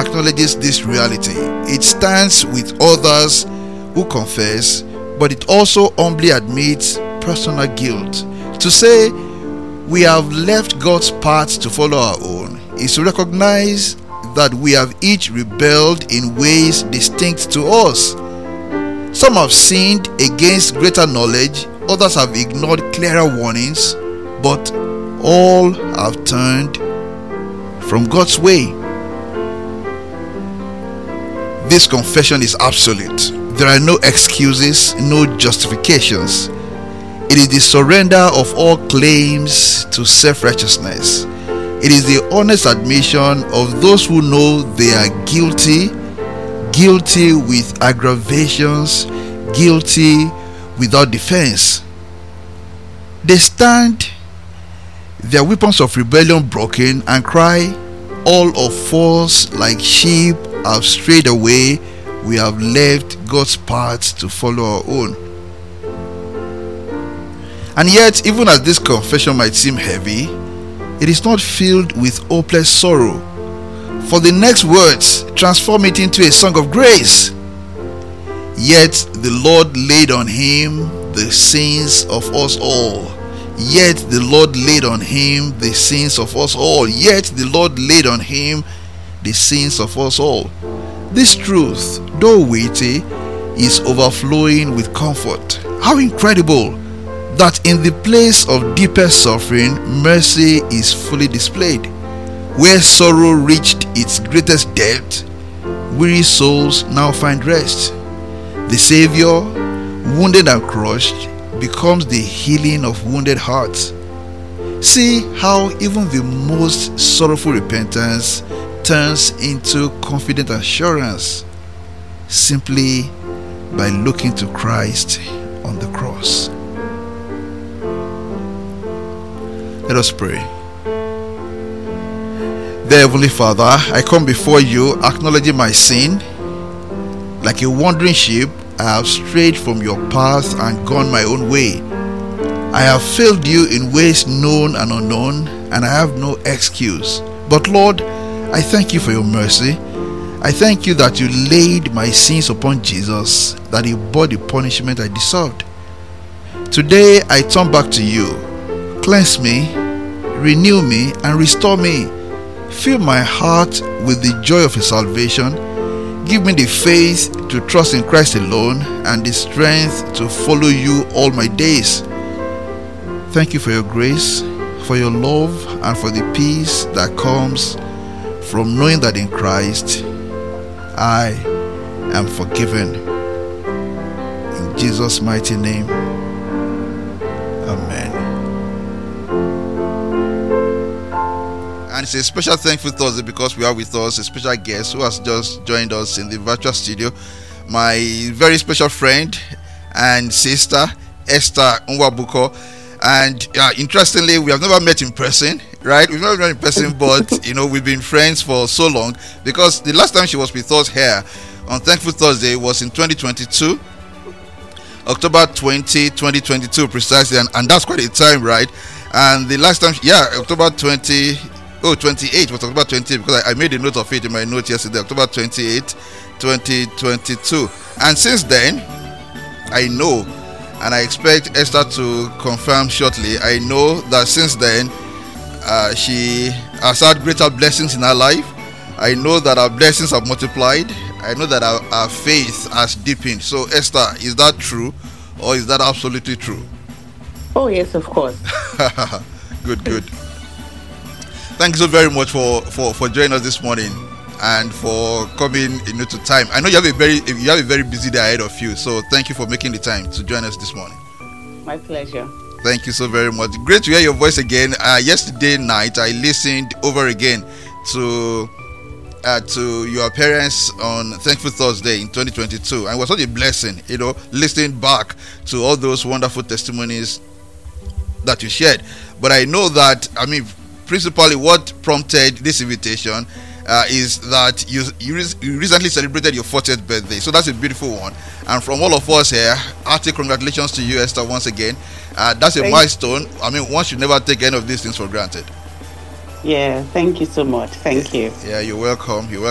acknowledges this reality. It stands with others who confess, but it also humbly admits personal guilt. To say we have left God's path to follow our own is to recognize that we have each rebelled in ways distinct to us. Some have sinned against greater knowledge, others have ignored clearer warnings, but all have turned from God's way. This confession is absolute. There are no excuses, no justifications. It is the surrender of all claims to self-righteousness. It is the honest admission of those who know they are guilty with aggravations, guilty without defense. They stand, their weapons of rebellion broken, and cry, all of us like sheep have strayed away, we have left God's path to follow our own. And yet, even as this confession might seem heavy, it is not filled with hopeless sorrow. For the next words transform it into a song of grace. Yet the Lord laid on him the sins of us all. Yet the Lord laid on him the sins of us all. Yet the Lord laid on him the sins of us all. This truth, though weighty, is overflowing with comfort. How incredible that in the place of deepest suffering, mercy is fully displayed. Where sorrow reached its greatest depth, weary souls now find rest. The Savior, wounded and crushed, becomes the healing of wounded hearts. See how even the most sorrowful repentance turns into confident assurance simply by looking to Christ on the cross. Let us pray. Dear Heavenly Father, I come before you acknowledging my sin. Like a wandering sheep, I have strayed from your path and gone my own way. I have failed you in ways known and unknown, and I have no excuse. But Lord, I thank you for your mercy. I thank you that you laid my sins upon Jesus, that he bore the punishment I deserved. Today I turn back to you. Cleanse me, renew me, and restore me. Fill my heart with the joy of your salvation. Give me the faith to trust in Christ alone and the strength to follow you all my days. Thank you for your grace, for your love, and for the peace that comes from knowing that in Christ I am forgiven. In Jesus' mighty name, amen. And it's a special thankful Thursday because we are with us a special guest who has just joined us in the virtual studio, my very special friend and sister Esther Nwabuko. And interestingly, we have never met in person, right? We've never met in person, but we've been friends for so long, because the last time she was with us here on Thankful Thursday was in 2022, October 20, 2022 precisely, and that's quite a time, right? And the last time, October 28 was October 28, because I made a note of it in my note yesterday, October 28, 2022. And since then, I know, and I expect Esther to confirm shortly, I know that since then, she has had greater blessings in her life. I know that our blessings have multiplied. I know that our faith has deepened. So Esther, is that true, or is that absolutely true? Oh yes, of course. Good. Thank you so very much for joining us this morning and for coming to time. I know you have a very busy day ahead of you, so thank you for making the time to join us this morning. My pleasure. Thank you so very much. Great to hear your voice again. Yesterday night I listened over again to your appearance on Thankful Thursday in 2022, and it was such a blessing, listening back to all those wonderful testimonies that you shared. But I know that, principally what prompted this invitation is that you recently celebrated your 40th birthday. So that's a beautiful one. And from all of us here, hearty congratulations to you, Esther, once again. That's a milestone. One should never take any of these things for granted. Yeah, thank you so much. Thank you. Yeah, you're welcome.